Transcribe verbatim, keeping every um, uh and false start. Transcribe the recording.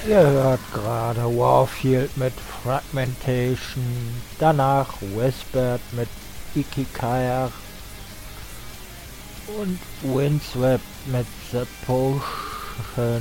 Ihr hört gerade Warfield mit Fragmentation, danach Whispered mit Ikikai und Windswept mit The Potion.